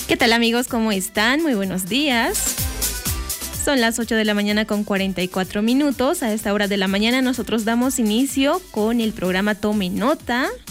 ¿Qué tal, amigos? ¿Cómo están? Muy buenos días. Son las 8 de la mañana con 44 minutos. A esta hora de la mañana nosotros damos inicio con el programa Tome Nota.